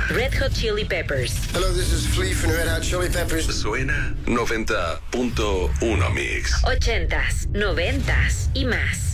Red Hot Chili Peppers. Hello, this is Flea from Red Hot Chili Peppers. Suena 90.1 Mix. 80s, 90s y más.